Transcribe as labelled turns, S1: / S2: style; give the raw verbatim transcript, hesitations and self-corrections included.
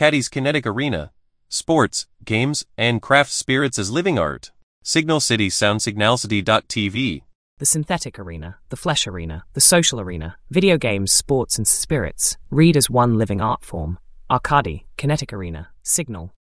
S1: Arcadi's kinetic arena, sports, games, and craft spirits as living art. Signal City Sound Signalcity dot T V.
S2: The synthetic arena, the flesh arena, the social arena, video games, sports and spirits, read as one living art form. Arcadi, kinetic arena, Signal.